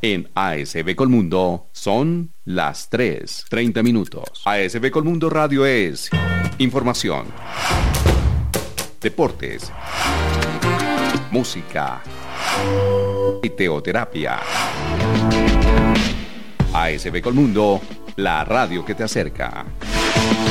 En ASB Colmundo son las 3:30. ASB Colmundo Radio es información, deportes, música y teoterapia. ASB Colmundo, la radio que te acerca.